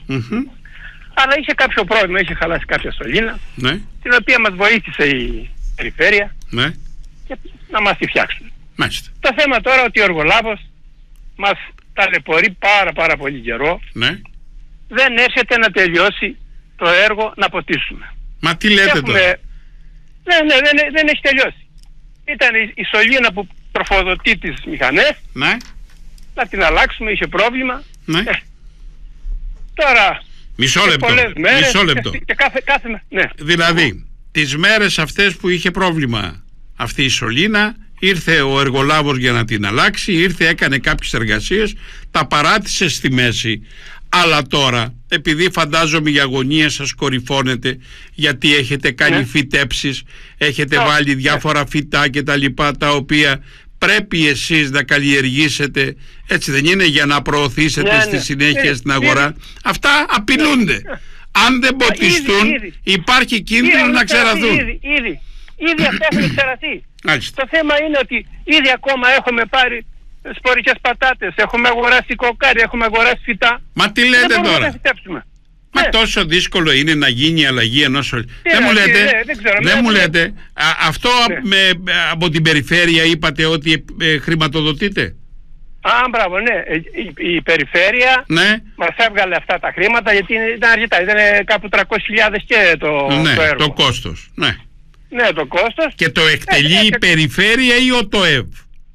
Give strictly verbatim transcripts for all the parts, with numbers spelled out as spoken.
Mm-hmm. Αλλά είχε κάποιο πρόβλημα, είχε χαλάσει κάποια σωλήνα, ναι. την οποία μας βοήθησε η περιφέρεια, ναι. και να μας τη φτιάξουν. Μάλιστα. Το θέμα τώρα ότι ο εργολάβος μας ταλαιπωρεί πάρα πάρα πολύ καιρό, ναι. δεν έρχεται να τελειώσει το έργο να ποτίσουμε. Μα τι λέτε Έχουμε... τώρα? Ναι, ναι, δεν, δεν έχει τελειώσει. Ήταν η, η σωλήνα που τροφοδοτεί τις μηχανές, ναι. να την αλλάξουμε, είχε πρόβλημα. Ναι. Ε, τώρα... Μισό λεπτό, μέρες, μισό λεπτό. Και, και κάθε, κάθε, ναι. Δηλαδή, τις μέρες αυτές που είχε πρόβλημα αυτή η σωλήνα, ήρθε ο εργολάβος για να την αλλάξει, ήρθε, έκανε κάποιες εργασίες, τα παράτησε στη μέση. Αλλά τώρα, επειδή φαντάζομαι η αγωνία σας κορυφώνεται, γιατί έχετε κάνει ναι. φυτέψεις, έχετε ναι. βάλει διάφορα ναι. φυτά και τα λοιπά, τα οποία πρέπει εσείς να καλλιεργήσετε, έτσι δεν είναι, για να προωθήσετε ναι, στη ναι. συνέχεια ναι. στην αγορά. Ναι. Αυτά απειλούνται. Ναι. Αν δεν ποτιστούν, ήδη, ήδη. υπάρχει κίνδυνο ήδη, να ξεραθούν. Ήδη, ήδη, ήδη αυτά έχουν ξεραθεί. Άλιστα. Το θέμα είναι ότι ήδη ακόμα έχουμε πάρει σπορικές πατάτες, έχουμε αγοράσει κοκάρι, έχουμε αγοράσει φυτά. Μα τι λέτε δεν τώρα? Να φυτέψουμε. Μα ναι. τόσο δύσκολο είναι να γίνει η αλλαγή ενός σωλήνα. Δεν μου λέτε, ναι, δεν, ξέρω, δεν ναι, μου ναι. λέτε α, αυτό ναι. με, από την περιφέρεια είπατε ότι ε, χρηματοδοτείτε. Α, μπράβο, ναι. Η, η περιφέρεια ναι. μας έβγαλε αυτά τα χρήματα, γιατί ήταν αρκετά. Ήταν κάπου τριακόσιες χιλιάδες και το, ναι, το έργο. το κόστος. Ναι. ναι, το κόστος. Και το εκτελεί ε, η ε, περιφέρεια ή ο ΤΟΕΒ?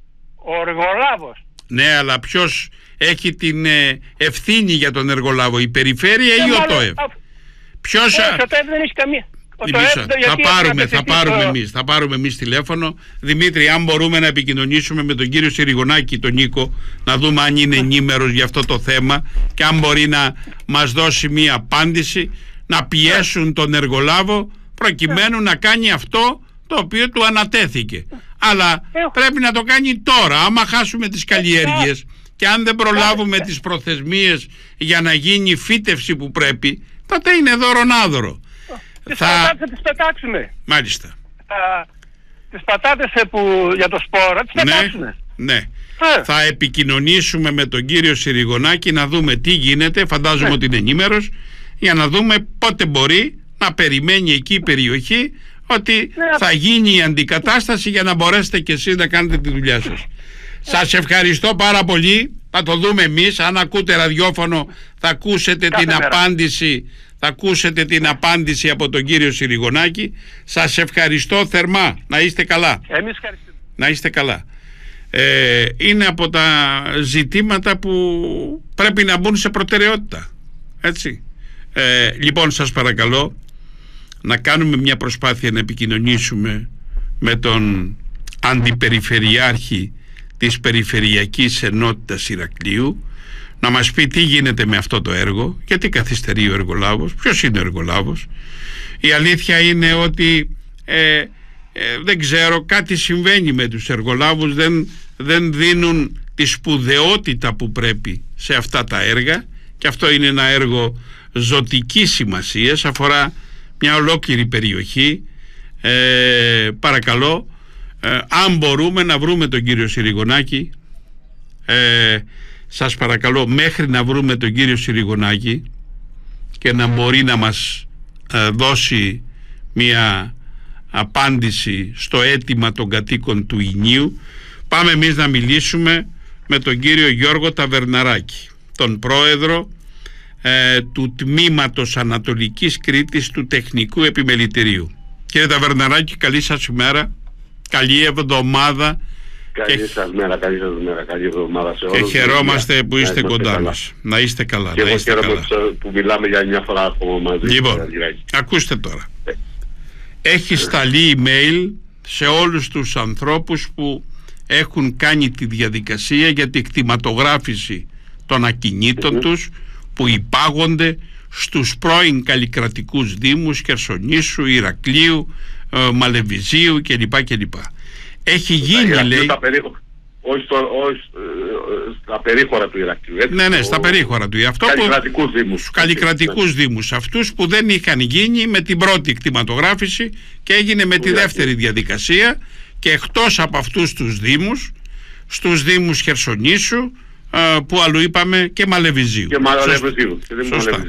Ο εργολάβος. Ναι, αλλά ποιος έχει την ε, ευθύνη για τον εργολάβο, η περιφέρεια ή ο ΤΟΕΒ? Ποιος... Όχι, ο ΤΟΕΒ δεν έχει καμία. Μισό, θα πάρουμε, θα πάρουμε εμείς, θα πάρουμε εμείς τηλέφωνο. Δημήτρη, αν μπορούμε να επικοινωνήσουμε με τον κύριο Συριγωνάκη, τον Νίκο, να δούμε αν είναι ενήμερος για αυτό το θέμα και αν μπορεί να μας δώσει μία απάντηση, να πιέσουν τον εργολάβο προκειμένου να κάνει αυτό το οποίο του ανατέθηκε. Αλλά πρέπει να το κάνει τώρα. Άμα χάσουμε τις καλλιέργειες και αν δεν προλάβουμε τις προθεσμίες για να γίνει φύτευση που πρέπει, τότε είναι δωρονάδωρο. Τις θα... πατάτες θα τις πετάξουμε. Μάλιστα. Θα... Τις πατάτες που... για το σπόρο τις πετάξουμε. Ναι, ναι. Ε. Θα επικοινωνήσουμε με τον κύριο Συριγωνάκη να δούμε τι γίνεται, φαντάζομαι ναι. ότι είναι ενήμερος, για να δούμε πότε μπορεί να περιμένει εκεί η περιοχή ότι ναι, θα γίνει η αντικατάσταση για να μπορέσετε και εσείς να κάνετε τη δουλειά σας. Σας ευχαριστώ πάρα πολύ. Θα το δούμε εμείς. Αν ακούτε ραδιόφωνο θα ακούσετε Κάθε την μέρα. απάντηση θα ακούσετε την απάντηση από τον κύριο Συριγωνάκη. Σας ευχαριστώ θερμά. Να είστε καλά. Εμείς ευχαριστούμε. Να είστε καλά. Ε, είναι από τα ζητήματα που πρέπει να μπουν σε προτεραιότητα. Έτσι. Ε, λοιπόν, σας παρακαλώ να κάνουμε μια προσπάθεια να επικοινωνήσουμε με τον Αντιπεριφερειάρχη της Περιφερειακής Ενότητας Ηρακλείου, να μας πει τι γίνεται με αυτό το έργο, γιατί καθυστερεί ο εργολάβος, ποιος είναι ο εργολάβος. Η αλήθεια είναι ότι ε, ε, δεν ξέρω, κάτι συμβαίνει με τους εργολάβους, δεν, δεν δίνουν τη σπουδαιότητα που πρέπει σε αυτά τα έργα, και αυτό είναι ένα έργο ζωτικής σημασίας, αφορά μια ολόκληρη περιοχή. ε, παρακαλώ, ε, αν μπορούμε να βρούμε τον κύριο Συριγωνάκη, ε, σας παρακαλώ, μέχρι να βρούμε τον κύριο Συριγωνάκη και να μπορεί να μας ε, δώσει μια απάντηση στο αίτημα των κατοίκων του Ηνίου, πάμε εμείς να μιλήσουμε με τον κύριο Γιώργο Ταβερναράκη, τον πρόεδρο ε, του Τμήματος Ανατολικής Κρήτης του Τεχνικού Επιμελητηρίου. Κύριε Ταβερναράκη, καλή σας ημέρα, καλή εβδομάδα. Καλή και... σας μέρα, καλή σας μέρα, καλή εβδομάδα σε όλους. Και χαιρόμαστε που είστε κοντά μας. Να είστε καλά. Και να εγώ είστε χαίρομαι καλά. που μιλάμε για μια φορά ακόμα μαζί. Λοιπόν, ακούστε τώρα. Ε. Έχει σταλεί email σε όλους τους ανθρώπους που έχουν κάνει τη διαδικασία για την κτηματογράφηση των ακινήτων mm-hmm. τους, που υπάγονται στους πρώην καλλικρατικούς δήμους Χερσονήσου, Ηρακλείου, ε, Μαλεβιζίου κλπ. κλπ. Έχει γίνει, τα, λέει... Τα περί... όχι, στο, όχι στα περίχωρα του Ηρακλείου. Έτσι, ναι, ναι, στα περίχωρα του. Αυτό καλλικρατικούς που... δήμους. Καλλικρατικούς δήμους. Αυτούς που δεν είχαν γίνει με την πρώτη κτηματογράφηση και έγινε με τη δεύτερη διαδικασία, και εκτός από αυτούς τους δήμους, στους δήμους Χερσονήσου, που αλλού είπαμε και Μαλεβιζίου. Και Μαλεβιζίου. Σωστά.